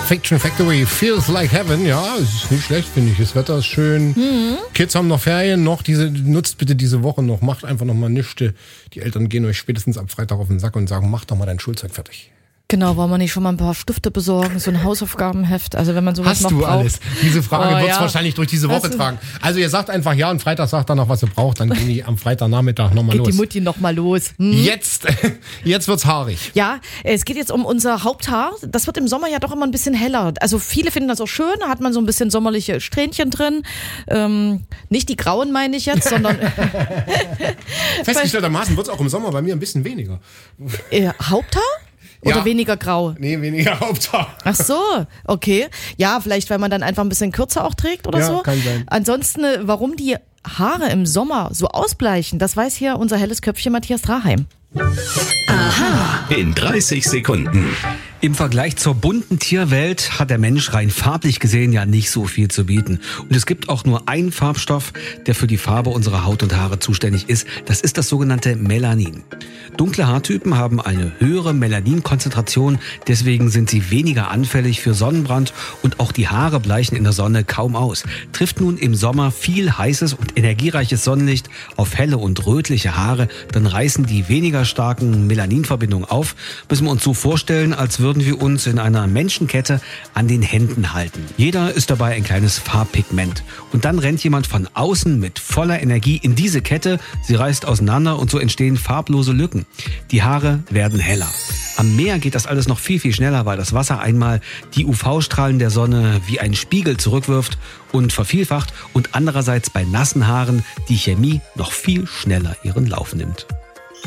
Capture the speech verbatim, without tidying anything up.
Fiction Factory, Feels Like Heaven. Ja, es ist nicht schlecht, finde ich. Das Wetter ist schön. Mhm. Kids haben noch Ferien noch. Diese, nutzt bitte diese Woche noch. Macht einfach noch mal nichts. Die Eltern gehen euch spätestens am Freitag auf den Sack und sagen, mach doch mal dein Schulzeug fertig. Genau, wollen wir nicht schon mal ein paar Stifte besorgen, so ein Hausaufgabenheft, also wenn man sowas Hast noch du braucht. alles? Diese Frage Oh, wird es ja. wahrscheinlich durch diese Woche Hast du- tragen. Also ihr sagt einfach ja und Freitag sagt er noch, was ihr braucht, dann gehen die am Freitagnachmittag nochmal Geht los. die Mutti noch mal los. Hm? Jetzt, jetzt wird's haarig. Ja, es geht jetzt um unser Haupthaar. Das wird im Sommer ja doch immer ein bisschen heller. Also viele finden das auch schön, da hat man so ein bisschen sommerliche Strähnchen drin. Ähm, nicht die grauen meine ich jetzt, sondern Festgestelltermaßen wird's auch im Sommer bei mir ein bisschen weniger. äh, Haupthaar? Oder Ja. weniger grau? Nee, weniger Haupthaar. Ach so, okay. Ja, vielleicht, weil man dann einfach ein bisschen kürzer auch trägt oder Ja, so. kann sein. Ansonsten, äh, warum die Haare im Sommer so ausbleichen, das weiß hier unser helles Köpfchen Matthias Draheim. In dreißig Sekunden. Im Vergleich zur bunten Tierwelt hat der Mensch rein farblich gesehen ja nicht so viel zu bieten. Und es gibt auch nur einen Farbstoff, der für die Farbe unserer Haut und Haare zuständig ist. Das ist das sogenannte Melanin. Dunkle Haartypen haben eine höhere Melaninkonzentration, deswegen sind sie weniger anfällig für Sonnenbrand und auch die Haare bleichen in der Sonne kaum aus. Trifft nun im Sommer viel heißes und energiereiches Sonnenlicht auf helle und rötliche Haare, dann reißen die weniger starken Melaninverbindungen auf. Müssen wir uns so vorstellen, als würden wir uns in einer Menschenkette an den Händen halten. Jeder ist dabei ein kleines Farbpigment. Und dann rennt jemand von außen mit voller Energie in diese Kette. Sie reißt auseinander und so entstehen farblose Lücken. Die Haare werden heller. Am Meer geht das alles noch viel, viel schneller, weil das Wasser einmal die U V-Strahlen der Sonne wie ein Spiegel zurückwirft und vervielfacht und andererseits bei nassen Haaren die Chemie noch viel schneller ihren Lauf nimmt.